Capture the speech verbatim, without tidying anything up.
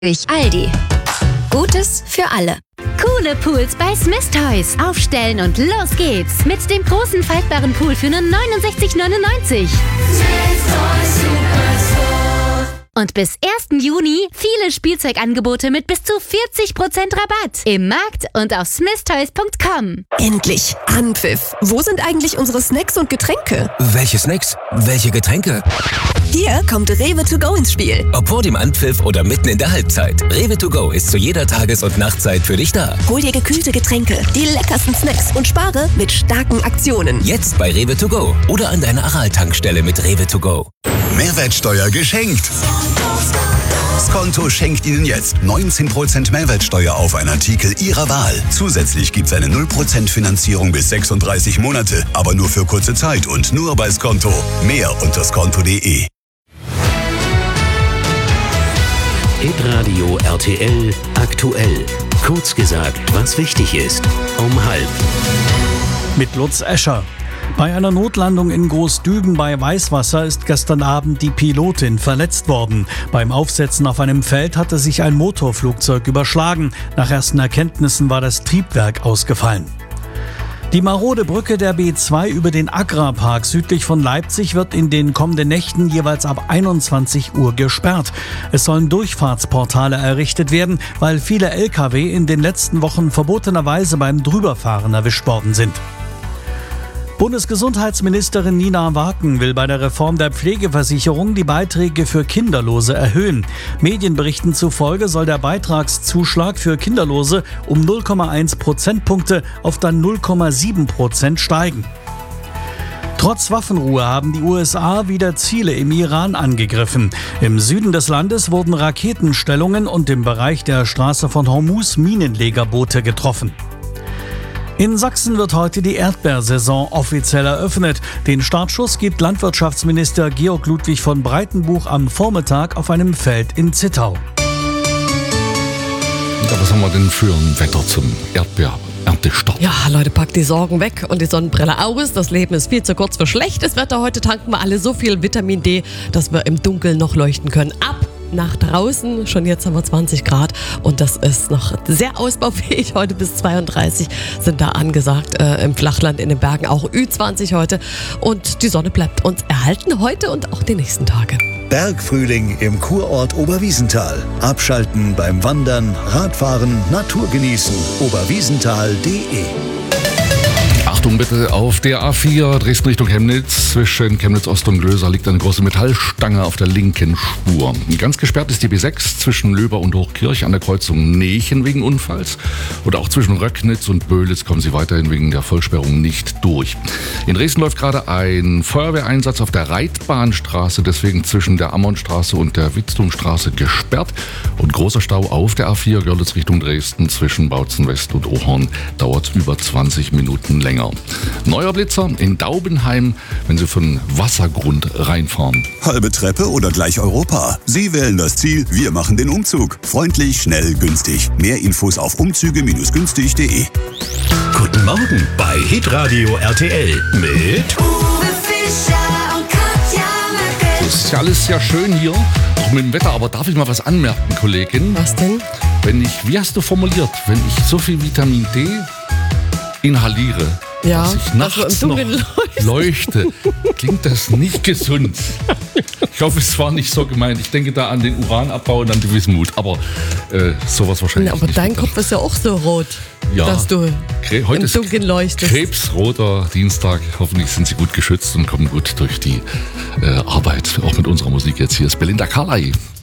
Ich Aldi. Gutes für alle. Coole Pools bei Smith Toys. Aufstellen und los geht's. Mit dem großen faltbaren Pool für nur neunundsechzig neunundneunzig. Smith Toys Superstore. Und bis ersten Juni viele Spielzeugangebote mit bis zu vierzig Prozent Rabatt. Im Markt und auf smith toys punkt com. Endlich Anpfiff. Wo sind eigentlich unsere Snacks und Getränke? Welche Snacks? Welche Getränke? Hier kommt Rewe to go ins Spiel. Ob vor dem Anpfiff oder mitten in der Halbzeit. Rewe to go ist zu jeder Tages- und Nachtzeit für dich da. Hol dir gekühlte Getränke, die leckersten Snacks und spare mit starken Aktionen. Jetzt bei Rewe to go oder an deiner Aral-Tankstelle mit Rewe to go. Mehrwertsteuer geschenkt. Skonto schenkt Ihnen jetzt neunzehn Prozent Mehrwertsteuer auf einen Artikel Ihrer Wahl. Zusätzlich gibt es eine null Prozent Finanzierung bis sechsunddreißig Monate, aber nur für kurze Zeit und nur bei Skonto. Mehr unter skonto punkt de. Hitradio R T L aktuell. Kurz gesagt, was wichtig ist. Um halb. Mit Lutz Escher. Bei einer Notlandung in Großdüben bei Weißwasser ist gestern Abend die Pilotin verletzt worden. Beim Aufsetzen auf einem Feld hatte sich ein Motorflugzeug überschlagen. Nach ersten Erkenntnissen war das Triebwerk ausgefallen. Die marode Brücke der B zwei über den Agrarpark südlich von Leipzig wird in den kommenden Nächten jeweils ab einundzwanzig Uhr gesperrt. Es sollen Durchfahrtsportale errichtet werden, weil viele L K W in den letzten Wochen verbotenerweise beim Drüberfahren erwischt worden sind. Bundesgesundheitsministerin Nina Waken will bei der Reform der Pflegeversicherung die Beiträge für Kinderlose erhöhen. Medienberichten zufolge soll der Beitragszuschlag für Kinderlose um null Komma eins Prozentpunkte auf dann null Komma sieben Prozent steigen. Trotz Waffenruhe haben die U S A wieder Ziele im Iran angegriffen. Im Süden des Landes wurden Raketenstellungen und im Bereich der Straße von Hormuz Minenlegerboote getroffen. In Sachsen wird heute die Erdbeersaison offiziell eröffnet. Den Startschuss gibt Landwirtschaftsminister Georg Ludwig von Breitenbuch am Vormittag auf einem Feld in Zittau. Ja, was haben wir denn für ein Wetter zum Erdbeererntestart? Ja, Leute, packt die Sorgen weg und die Sonnenbrille aus. Das Leben ist viel zu kurz für schlechtes Wetter. Heute tanken wir alle so viel Vitamin D, dass wir im Dunkeln noch leuchten können. Ab nach draußen, schon jetzt haben wir zwanzig Grad und das ist noch sehr ausbaufähig. Heute bis zweiunddreißig sind da angesagt, äh, im Flachland, in den Bergen auch Ü zwanzig heute und die Sonne bleibt uns erhalten heute und auch die nächsten Tage. Bergfrühling im Kurort Oberwiesenthal. Abschalten beim Wandern, Radfahren, Natur genießen. oberwiesenthal punkt de. Achtung bitte, auf der A vier Dresden Richtung Chemnitz, zwischen Chemnitz Ost und Löser liegt eine große Metallstange auf der linken Spur. Ganz gesperrt ist die B sechs zwischen Löber und Hochkirch an der Kreuzung Nechen wegen Unfalls. Und auch zwischen Röcknitz und Böhlitz kommen sie weiterhin wegen der Vollsperrung nicht durch. In Dresden läuft gerade ein Feuerwehreinsatz auf der Reitbahnstraße, deswegen zwischen der Ammonstraße und der Witztumstraße gesperrt. Und großer Stau auf der A vier Görlitz Richtung Dresden zwischen Bautzen West und Ohorn dauert über zwanzig Minuten länger. Neuer Blitzer in Daubenheim, wenn Sie von Wassergrund reinfahren. Halbe Treppe oder gleich Europa? Sie wählen das Ziel, wir machen den Umzug. Freundlich, schnell, günstig. Mehr Infos auf umzüge günstig punkt de. Guten Morgen bei Hitradio R T L mit Uwe Fischer und Katja Merkel. Das ist ja alles sehr schön hier, auch mit dem Wetter, aber darf ich mal was anmerken, Kollegin? Was denn? Wenn ich, wie hast du formuliert, wenn ich so viel Vitamin D inhaliere, ja, dass ich nachts noch leuchte, klingt das nicht gesund. Ich hoffe, es war nicht so gemeint. Ich denke da an den Uranabbau und an die Wismut, aber äh, sowas wahrscheinlich ja, aber nicht. dein gedacht. Kopf ist ja auch so rot, ja, dass du Kre- heute im Dunkeln leuchtest. Krebsroter Dienstag. Hoffentlich sind Sie gut geschützt und kommen gut durch die äh, Arbeit. Auch mit unserer Musik jetzt. Hier ist Belinda Carley.